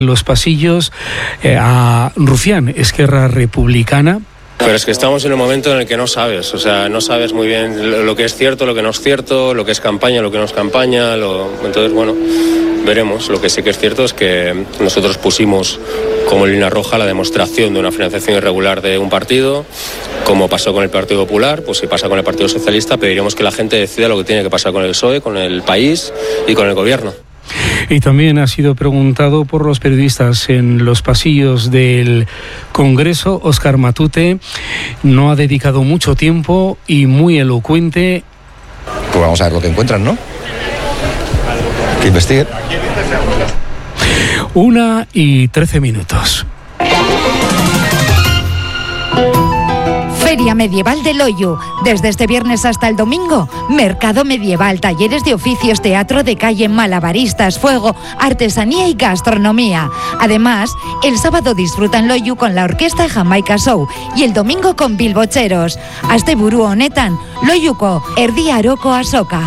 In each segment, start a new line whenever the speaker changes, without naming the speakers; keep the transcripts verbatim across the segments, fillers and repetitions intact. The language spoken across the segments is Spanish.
los pasillos eh, a Rufián, Esquerra Republicana.
Pero es que estamos en un momento en el que no sabes, o sea, no sabes muy bien lo que es cierto, lo que no es cierto, lo que es campaña, lo que no es campaña, lo... entonces, bueno, veremos. Lo que sí que es cierto es que nosotros pusimos como línea roja la demostración de una financiación irregular de un partido, como pasó con el Partido Popular, pues si pasa con el Partido Socialista, pediremos que la gente decida lo que tiene que pasar con el P S O E, con el país y con el gobierno.
Y también ha sido preguntado por los periodistas en los pasillos del Congreso. Óscar Matute no ha dedicado mucho tiempo y muy elocuente.
Pues vamos a ver lo que encuentran, ¿no? Que investiguen.
Una y trece minutos.
Feria Medieval de Loiu. Desde este viernes hasta el domingo, mercado medieval, talleres de oficios, teatro de calle, malabaristas, fuego, artesanía y gastronomía. Además, el sábado disfruta en Loiu con la orquesta Jamaica Show y el domingo con bilbocheros. Asteburu honetan, Loiuko, erdi aroko azoka.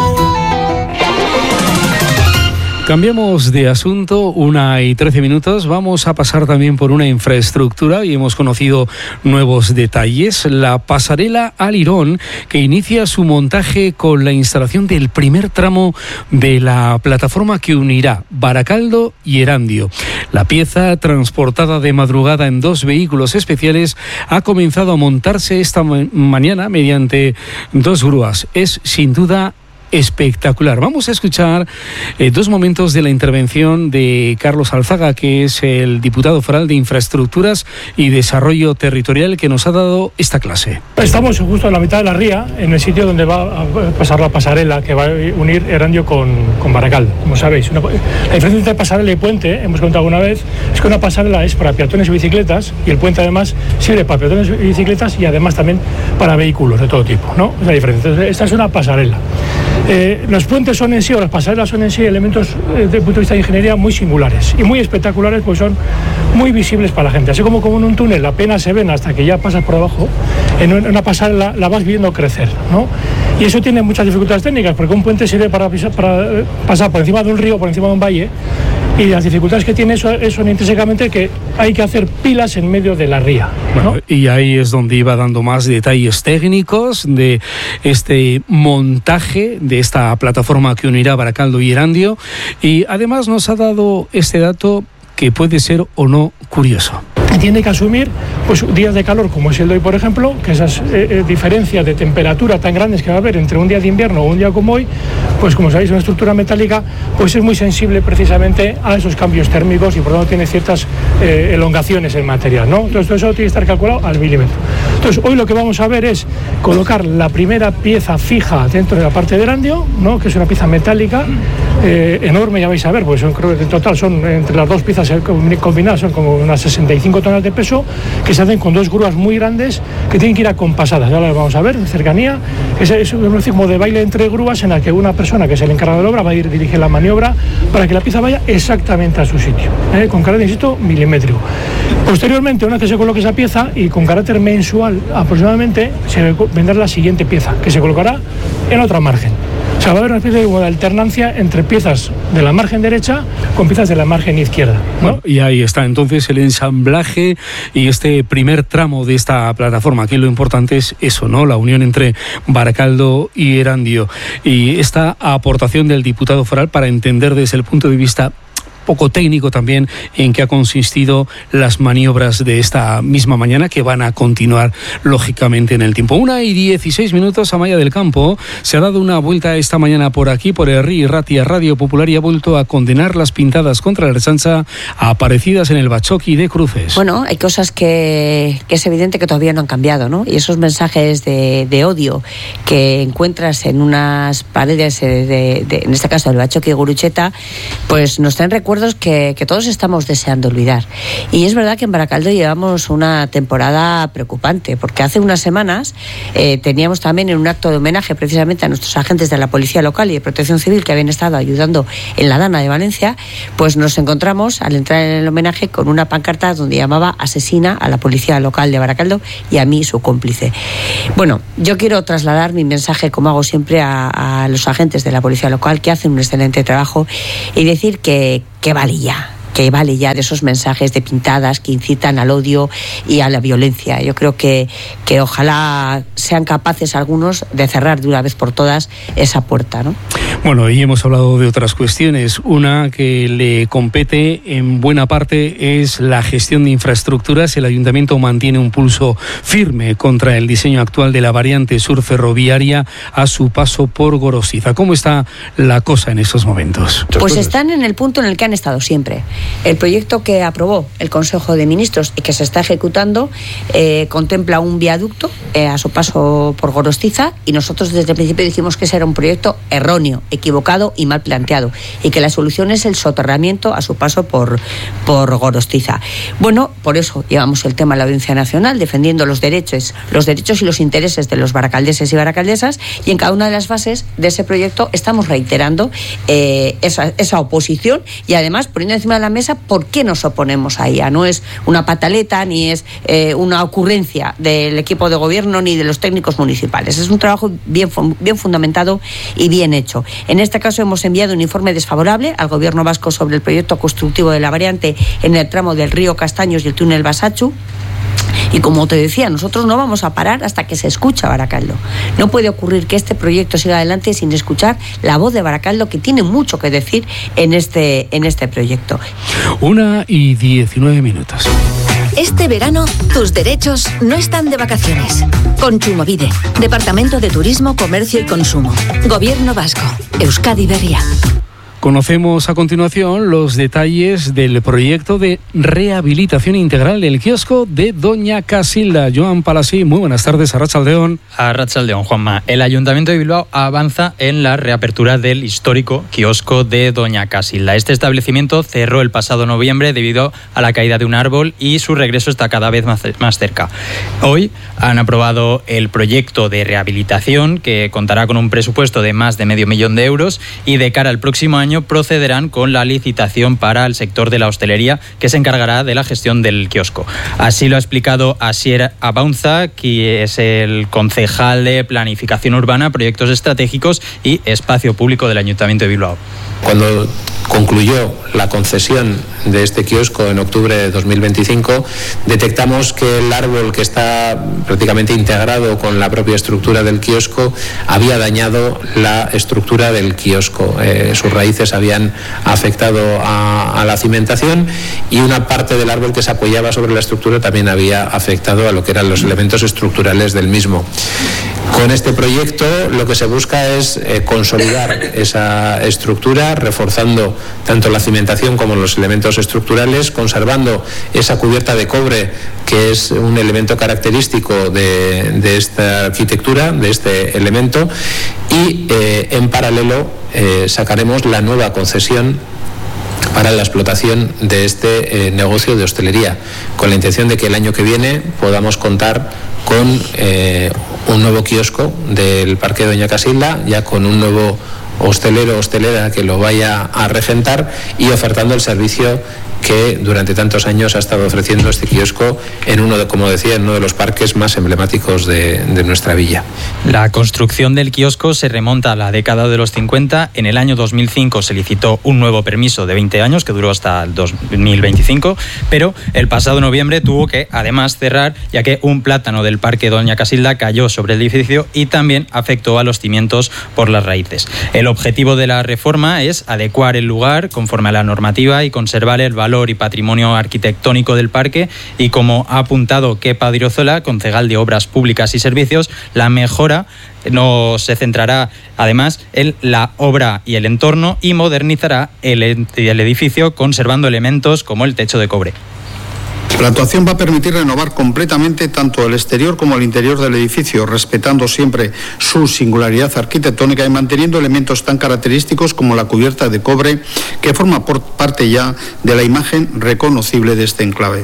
Cambiamos de asunto, una y trece minutos. Vamos a pasar también por una infraestructura y hemos conocido nuevos detalles. La pasarela al Irón, que inicia su montaje con la instalación del primer tramo de la plataforma que unirá Baracaldo y Erandio. La pieza, transportada de madrugada en dos vehículos especiales, ha comenzado a montarse esta ma- mañana mediante dos grúas. Es sin duda espectacular. Vamos a escuchar eh, dos momentos de la intervención de Carlos Alzaga, que es el diputado foral de Infraestructuras y Desarrollo Territorial, que nos ha dado esta clase.
Estamos justo en la mitad de la ría, en el sitio donde va a pasar la pasarela que va a unir Erandio con, con Baracaldo. Como sabéis, una, la diferencia entre pasarela y puente, hemos contado alguna vez, es que una pasarela es para peatones y bicicletas y el puente además sirve para peatones y bicicletas y además también para vehículos de todo tipo, ¿no? Es la diferencia. Entonces, esta es una pasarela. Eh, los puentes son en sí, o las pasarelas son en sí, elementos eh, desde el punto de vista de ingeniería muy singulares y muy espectaculares, pues son muy visibles para la gente. Así como, como en un túnel apenas se ven hasta que ya pasas por abajo, en una pasarela la vas viendo crecer, ¿no? Y eso tiene muchas dificultades técnicas, porque un puente sirve para, para pasar por encima de un río, por encima de un valle, y las dificultades que tiene eso, eso son intrínsecamente que hay que hacer pilas en medio de la ría, ¿no?
Bueno, y ahí es donde iba dando más detalles técnicos de este montaje de esta plataforma que unirá Baracaldo y Erandio, y además nos ha dado este dato que puede ser o no curioso.
Tiene que asumir pues días de calor como es el de hoy, por ejemplo, que esas eh, eh, diferencias de temperatura tan grandes que va a haber entre un día de invierno o un día como hoy, pues como sabéis, una estructura metálica pues es muy sensible precisamente a esos cambios térmicos y por lo tanto tiene ciertas eh, elongaciones en material, ¿no? Entonces todo eso tiene que estar calculado al milímetro. Entonces hoy lo que vamos a ver es colocar la primera pieza fija dentro de la parte de Erandio, ¿no? Que es una pieza metálica eh, enorme, ya vais a ver, pues son, creo que en total son entre las dos piezas combinadas son como unas sesenta y cinco toneladas de peso, que se hacen con dos grúas muy grandes que tienen que ir acompasadas. Ya lo vamos a ver en cercanía. Es, es un ritmo de baile entre grúas en la que una persona que es el encargado de la obra va a ir dirigir la maniobra para que la pieza vaya exactamente a su sitio, ¿eh? Con carácter, insisto, milimétrico. Posteriormente, una vez que se coloque esa pieza y con carácter mensual aproximadamente, se vendrá la siguiente pieza que se colocará en otra margen. O sea, va a haber una especie de alternancia entre piezas de la margen derecha con piezas de la margen izquierda, ¿no?
Bueno, y ahí está entonces el ensamblaje y este primer tramo de esta plataforma. Aquí lo importante es eso, ¿no? La unión entre Baracaldo y Erandio. Y esta aportación del diputado foral para entender desde el punto de vista poco técnico también en qué ha consistido las maniobras de esta misma mañana, que van a continuar lógicamente en el tiempo. Una y dieciséis minutos. Amaya del Campo se ha dado una vuelta esta mañana por aquí, por Herri y Ratia Radio Popular, y ha vuelto a condenar las pintadas contra la Ertzaintza aparecidas en el Bachoqui de Cruces.
Bueno, hay cosas que, que es evidente que todavía no han cambiado, ¿no? Y esos mensajes de, de odio que encuentras en unas paredes, de, de, de, en este caso del Bachoqui de Gurucheta, pues nos traen recuerdos Que, que todos estamos deseando olvidar. Y es verdad que en Baracaldo llevamos una temporada preocupante, porque hace unas semanas eh, teníamos también en un acto de homenaje precisamente a nuestros agentes de la Policía Local y de Protección Civil que habían estado ayudando en la Dana de Valencia, pues nos encontramos al entrar en el homenaje con una pancarta donde llamaba asesina a la Policía Local de Baracaldo y a mí, su cómplice. Bueno, yo quiero trasladar mi mensaje, como hago siempre, a, a los agentes de la Policía Local, que hacen un excelente trabajo, y decir que que vale ya, que vale ya de esos mensajes de pintadas que incitan al odio y a la violencia. Yo creo que, que ojalá sean capaces algunos de cerrar de una vez por todas esa puerta, ¿no?
Bueno, y hemos hablado de otras cuestiones. Una que le compete en buena parte es la gestión de infraestructuras. El Ayuntamiento mantiene un pulso firme contra el diseño actual de la variante sur ferroviaria a su paso por Gorostiza. ¿Cómo está la cosa en estos momentos?
Pues están en el punto en el que han estado siempre. El proyecto que aprobó el Consejo de Ministros y que se está ejecutando eh, contempla un viaducto eh, a su paso por Gorostiza, y nosotros desde el principio dijimos que ese era un proyecto erróneo, equivocado y mal planteado, y que la solución es el soterramiento a su paso por, por Gorostiza. Bueno, por eso llevamos el tema a la Audiencia Nacional, defendiendo los derechos, los derechos y los intereses de los baracaldeses y baracaldesas, y en cada una de las fases de ese proyecto estamos reiterando eh, esa, esa oposición, y además poniendo encima de la mesa por qué nos oponemos a ella. No es una pataleta ni es eh, una ocurrencia del equipo de gobierno ni de los técnicos municipales. Es un trabajo bien, bien fundamentado y bien hecho. En este caso hemos enviado un informe desfavorable al Gobierno vasco sobre el proyecto constructivo de la variante en el tramo del río Castaños y el túnel Basachu. Y como te decía, nosotros no vamos a parar hasta que se escucha Baracaldo. No puede ocurrir que este proyecto siga adelante sin escuchar la voz de Baracaldo, que tiene mucho que decir en este, en este proyecto.
Una y diecinueve minutos.
Este verano, tus derechos no están de vacaciones. Kontsumobide, Departamento de Turismo, Comercio y Consumo. Gobierno Vasco. Euskadi Berria.
Conocemos a continuación los detalles del proyecto de rehabilitación integral del kiosco de Doña Casilda. Joan Palasí, muy buenas tardes, Arratsaldeon.
Arratsaldeon, Juanma. El Ayuntamiento de Bilbao avanza en la reapertura del histórico kiosco de Doña Casilda. Este establecimiento cerró el pasado noviembre debido a la caída de un árbol y su regreso está cada vez más, más cerca. Hoy han aprobado el proyecto de rehabilitación, que contará con un presupuesto de más de medio millón de euros, y de cara al próximo año procederán con la licitación para el sector de la hostelería, que se encargará de la gestión del kiosco. Así lo ha explicado Asier Abaunza, que es el concejal de Planificación Urbana, Proyectos Estratégicos y Espacio Público del Ayuntamiento de Bilbao.
Cuando concluyó la concesión de este kiosco en octubre de dos mil veinticinco, detectamos que el árbol, que está prácticamente integrado con la propia estructura del kiosco, había dañado la estructura del kiosco. Eh, sus raíces habían afectado a, a la cimentación, y una parte del árbol que se apoyaba sobre la estructura también había afectado a lo que eran los elementos estructurales del mismo. Con este proyecto lo que se busca es eh, consolidar esa estructura, reforzando tanto la cimentación como los elementos estructurales, conservando esa cubierta de cobre, que es un elemento característico de, de esta arquitectura, de este elemento, y eh, en paralelo eh, sacaremos la nueva concesión para la explotación de este eh, negocio de hostelería, con la intención de que el año que viene podamos contar con eh, un nuevo kiosco del Parque Doña Casilda, ya con un nuevo hostelero o hostelera que lo vaya a regentar, y ofertando el servicio que durante tantos años ha estado ofreciendo este kiosco en uno de, como decía, en uno de los parques más emblemáticos de, de nuestra villa.
La construcción del kiosco se remonta a la década de los cincuenta. En el año dos mil cinco se licitó un nuevo permiso de veinte años que duró hasta el dos mil veinticinco, pero el pasado noviembre tuvo que además cerrar, ya que un plátano del Parque Doña Casilda cayó sobre el edificio y también afectó a los cimientos por las raíces. El objetivo de la reforma es adecuar el lugar conforme a la normativa y conservar el valor y patrimonio arquitectónico del parque, y como ha apuntado Kepa Odriozola, concejal de Obras Públicas y Servicios, la mejora no se centrará además en la obra y el entorno, y modernizará el, el edificio conservando elementos como el techo de cobre.
La actuación va a permitir renovar completamente tanto el exterior como el interior del edificio, respetando siempre su singularidad arquitectónica y manteniendo elementos tan característicos como la cubierta de cobre, que forma por parte ya de la imagen reconocible de este enclave.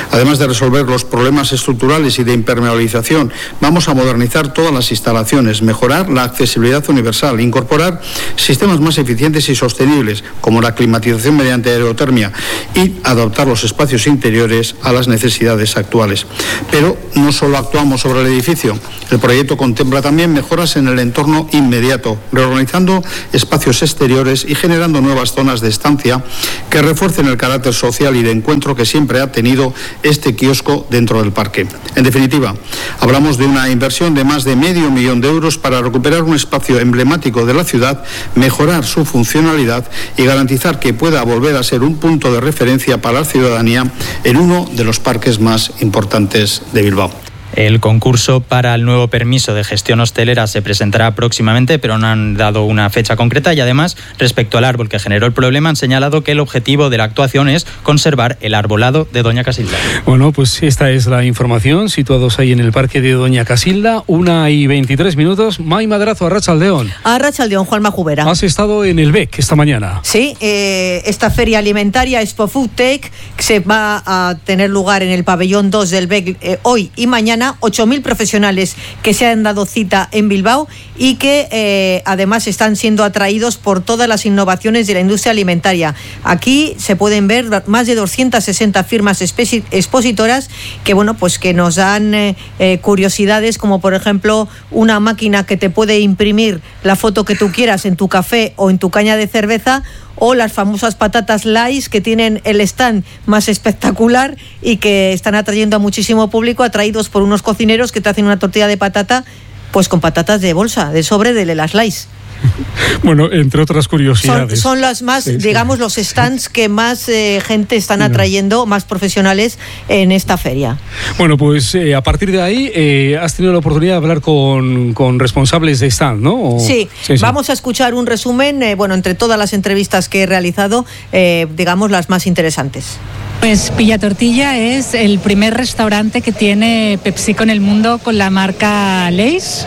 Además de resolver los problemas estructurales y de impermeabilización, vamos a modernizar todas las instalaciones, mejorar la accesibilidad universal, incorporar sistemas más eficientes y sostenibles, como la climatización mediante aerotermia, y adaptar los espacios interiores a las necesidades actuales. Pero no solo actuamos sobre el edificio. El proyecto contempla también mejoras en el entorno inmediato, reorganizando espacios exteriores y generando nuevas zonas de estancia que refuercen el carácter social y de encuentro que siempre ha tenido este kiosco dentro del parque. En definitiva, hablamos de una inversión de más de medio millón de euros para recuperar un espacio emblemático de la ciudad, mejorar su funcionalidad y garantizar que pueda volver a ser un punto de referencia para la ciudadanía en uno de los parques más importantes de Bilbao.
El concurso para el nuevo permiso de gestión hostelera se presentará próximamente, pero no han dado una fecha concreta, y además, respecto al árbol que generó el problema, han señalado que el objetivo de la actuación es conservar el arbolado de Doña Casilda.
Bueno, pues esta es la información, situados ahí en el parque de Doña Casilda, una y veintitrés minutos. May Madrazo, Arratsaldeon.
Arratsaldeon, Juanma Jubera.
Has estado en el B E C esta mañana.
Sí, eh, esta feria alimentaria Expo Food Tech se va a tener lugar en el pabellón dos del B E C eh, hoy y mañana. ocho mil profesionales que se han dado cita en Bilbao y que eh, además están siendo atraídos por todas las innovaciones de la industria alimentaria. Aquí se pueden ver más de doscientas sesenta firmas especi- expositoras que, bueno, pues que nos dan eh, eh, curiosidades, como por ejemplo una máquina que te puede imprimir la foto que tú quieras en tu café o en tu caña de cerveza, o las famosas patatas Lays, que tienen el stand más espectacular y que están atrayendo a muchísimo público, atraídos por unos cocineros que te hacen una tortilla de patata pues con patatas de bolsa, de sobre de las Lays.
Bueno, entre otras curiosidades.
Son, son las más, sí, digamos, sí. los stands que más eh, gente están atrayendo, más profesionales en esta feria.
Bueno, pues eh, a partir de ahí eh, has tenido la oportunidad de hablar con, con responsables de stand, ¿no? O...
Sí, sí, sí, vamos a escuchar un resumen, eh, bueno, entre todas las entrevistas que he realizado, eh, digamos, las más interesantes.
Pues Pilla Tortilla es el primer restaurante que tiene PepsiCo en el mundo con la marca Lay's.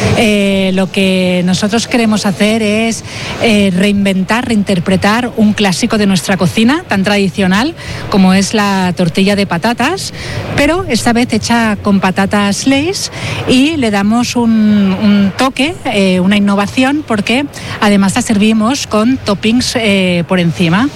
Eh, lo que nosotros queremos hacer es eh, reinventar, reinterpretar un clásico de nuestra cocina tan tradicional como es la tortilla de patatas, pero esta vez hecha con patatas Lay's, y le damos un, un toque, eh, una innovación, porque además la servimos con toppings eh, por encima.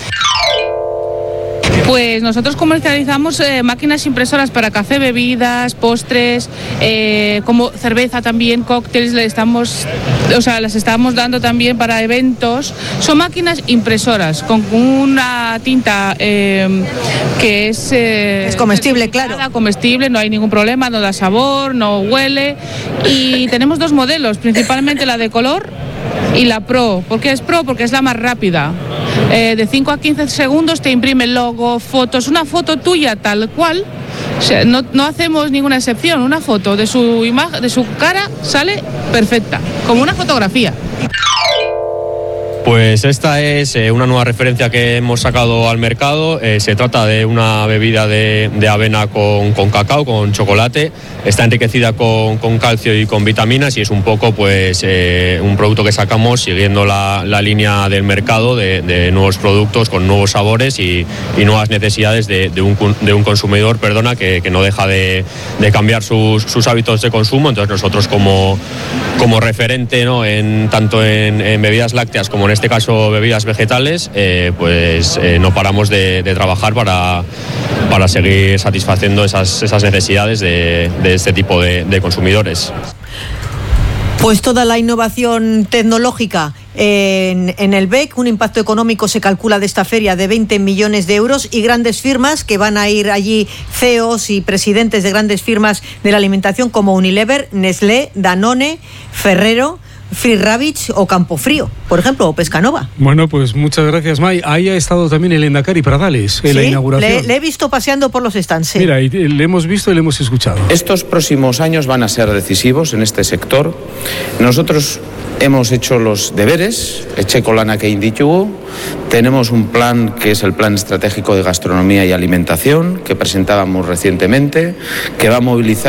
Pues nosotros comercializamos eh, máquinas impresoras para café, bebidas, postres, eh, como cerveza también, cócteles, le estamos, o sea, las estamos dando también para eventos. Son máquinas impresoras con una tinta eh, que es... Eh,
es comestible, claro.
Comestible, no hay ningún problema, no da sabor, no huele. Y tenemos dos modelos, principalmente la de color y la Pro. ¿Por qué es Pro? Porque es la más rápida. Eh, de cinco a quince segundos te imprime el logo, fotos, una foto tuya tal cual. O sea, no, no hacemos ninguna excepción, una foto de su imagen, de su cara sale perfecta, como una fotografía.
Pues esta es eh, una nueva referencia que hemos sacado al mercado. Eh, se trata de una bebida de, de avena con, con cacao, con chocolate. Está enriquecida con, con calcio y con vitaminas, y es un poco pues eh, un producto que sacamos siguiendo la, la línea del mercado de, de nuevos productos con nuevos sabores y, y nuevas necesidades de, de, un, de un consumidor, perdona, que, que no deja de, de cambiar sus, sus hábitos de consumo. Entonces nosotros como, como referente, ¿no?, en, tanto en, en bebidas lácteas como en este caso bebidas vegetales, eh, pues eh, no paramos de, de trabajar para, para seguir satisfaciendo esas, esas necesidades de, de este tipo de, de consumidores.
Pues toda la innovación tecnológica en, en el B E C, un impacto económico se calcula de esta feria de veinte millones de euros, y grandes firmas que van a ir allí, C E Os y presidentes de grandes firmas de la alimentación como Unilever, Nestlé, Danone, Ferrero, Free Ravage o Campofrío, por ejemplo, o Pescanova.
Bueno, pues muchas gracias, May. Ahí ha estado también el Endacari Pradales en
¿Sí?
la inauguración.
Le, le he visto paseando por los stands. Sí.
Mira, y le hemos visto y le hemos escuchado.
Estos próximos años van a ser decisivos en este sector. Nosotros hemos hecho los deberes, etxeko lanak egin ditugu. Tenemos un plan que es el Plan Estratégico de Gastronomía y Alimentación, que presentábamos recientemente, que va a movilizar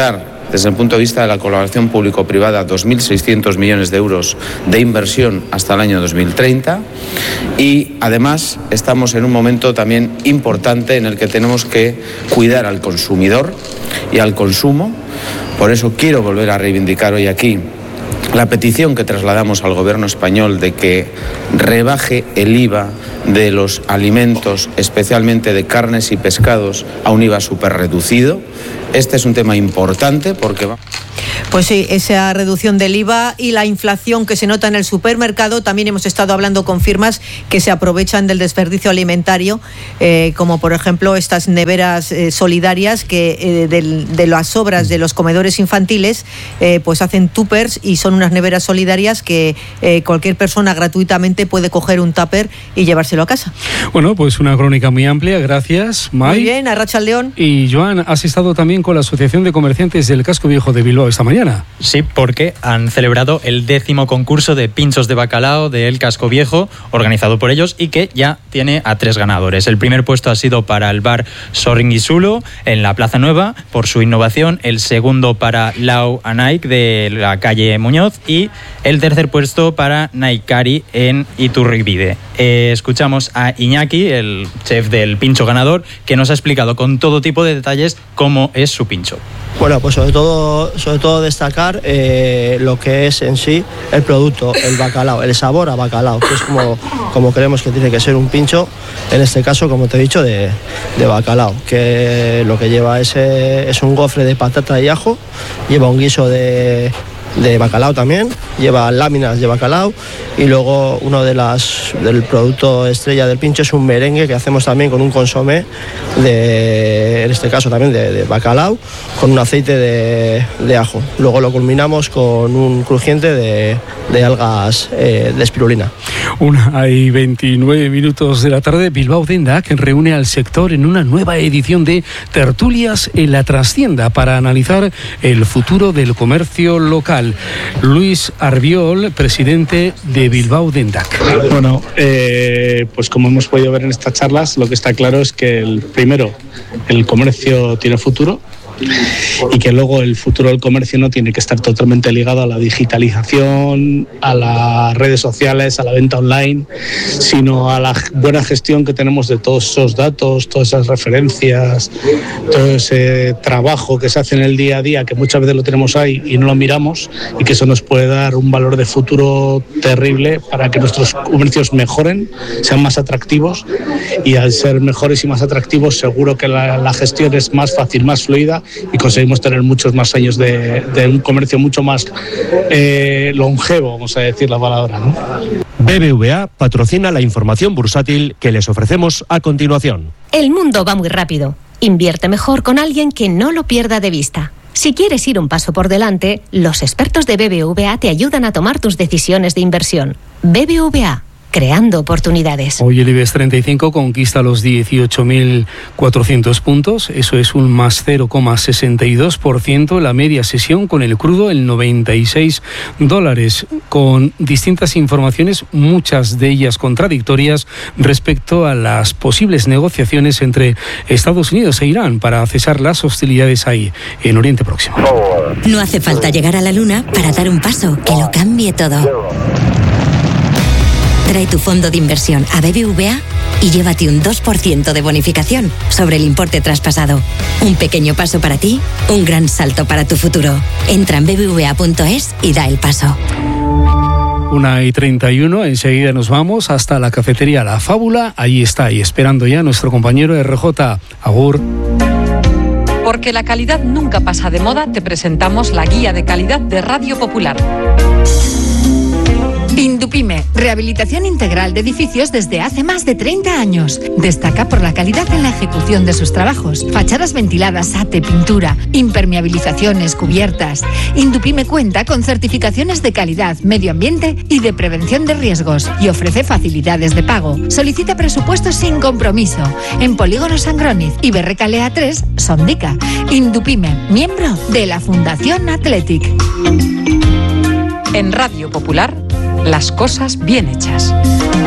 desde el punto de vista de la colaboración público-privada, dos mil seiscientos millones de euros de inversión hasta el año dos mil treinta, y además estamos en un momento también importante en el que tenemos que cuidar al consumidor y al consumo. Por eso quiero volver a reivindicar hoy aquí la petición que trasladamos al Gobierno español de que rebaje el I V A de los alimentos, especialmente de carnes y pescados, a un I V A súper reducido. Este es un tema importante porque va...
Pues sí, esa reducción del I V A y la inflación que se nota en el supermercado. También hemos estado hablando con firmas que se aprovechan del desperdicio alimentario, eh, como por ejemplo estas neveras eh, solidarias que eh, del, de las sobras de los comedores infantiles eh, pues hacen tuppers, y son unas neveras solidarias que eh, cualquier persona gratuitamente puede coger un tupper y llevárselo a casa.
Bueno, pues una crónica muy amplia, gracias, May.
Muy bien, Arratsaldeon.
Y Joan, has estado también con la Asociación de Comerciantes del Casco Viejo de Bilbao esta mañana.
Sí, porque han celebrado el décimo concurso de pinchos de bacalao del Casco Viejo, organizado por ellos, y que ya tiene a tres ganadores. El primer puesto ha sido para el bar Sorringuisulo en la Plaza Nueva, por su innovación. El segundo para Lau Anaik de la calle Muñoz, y el tercer puesto para Naikari en Iturribide. Eh, escuchamos a Iñaki, el chef del pincho ganador, que nos ha explicado con todo tipo de detalles cómo es su pincho.
Bueno, pues sobre todo, sobre todo destacar eh, lo que es en sí el producto, el bacalao, el sabor a bacalao, que es como, como creemos que tiene que ser un pincho, en este caso, como te he dicho, de, de bacalao, que lo que lleva es, eh, es un gofre de patata y ajo, lleva un guiso de... de bacalao también, lleva láminas de bacalao, y luego uno de las del producto estrella del pincho es un merengue que hacemos también con un consomé de, en este caso también de, de bacalao, con un aceite de, de ajo. Luego lo culminamos con un crujiente de, de algas eh, de espirulina.
Una y veintinueve minutos de la tarde. Bilbao Denda, que reúne al sector en una nueva edición de Tertulias en la Trastienda para analizar el futuro del comercio local. Luis Arbiol, presidente de Bilbao Denda.
Bueno, eh, pues como hemos podido ver en estas charlas, lo que está claro es que el primero, el comercio tiene futuro, y que luego el futuro del comercio no tiene que estar totalmente ligado a la digitalización, a las redes sociales, a la venta online, sino a la buena gestión que tenemos de todos esos datos, todas esas referencias, todo ese trabajo que se hace en el día a día, que muchas veces lo tenemos ahí y no lo miramos, y que eso nos puede dar un valor de futuro terrible para que nuestros comercios mejoren, sean más atractivos, y al ser mejores y más atractivos seguro que la, la gestión es más fácil, más fluida, y conseguimos tener muchos más años de, de un comercio mucho más eh, longevo, vamos a decir la palabra, ¿no?
B B V A patrocina la información bursátil que les ofrecemos a continuación.
El mundo va muy rápido. Invierte mejor con alguien que no lo pierda de vista. Si quieres ir un paso por delante, los expertos de B B V A te ayudan a tomar tus decisiones de inversión. B B V A, creando oportunidades.
Hoy el IBEX treinta y cinco conquista los dieciocho mil cuatrocientos puntos, eso es un más cero coma sesenta y dos por ciento. La media sesión con el crudo en noventa y seis dólares, con distintas informaciones, muchas de ellas contradictorias, respecto a las posibles negociaciones entre Estados Unidos e Irán para cesar las hostilidades ahí, en Oriente Próximo.
No hace falta llegar a la luna para dar un paso que lo cambie todo. Trae tu fondo de inversión a B B V A y llévate un dos por ciento de bonificación sobre el importe traspasado. Un pequeño paso para ti, un gran salto para tu futuro. Entra en b b v a punto es y da el paso.
Una y treinta y uno, enseguida nos vamos hasta la cafetería La Fábula. Ahí está, y esperando ya nuestro compañero R J. Agur.
Porque la calidad nunca pasa de moda, te presentamos la guía de calidad de Radio Popular.
Indupime, rehabilitación integral de edificios desde hace más de treinta años. Destaca por la calidad en la ejecución de sus trabajos. Fachadas ventiladas, ate, pintura, impermeabilizaciones, cubiertas. Indupime cuenta con certificaciones de calidad, medio ambiente y de prevención de riesgos, y ofrece facilidades de pago. Solicita presupuestos sin compromiso en Polígono Sangroniz y Berrecalea tres, Sondica. Indupime, miembro de la Fundación Athletic.
En Radio Popular, las cosas bien hechas.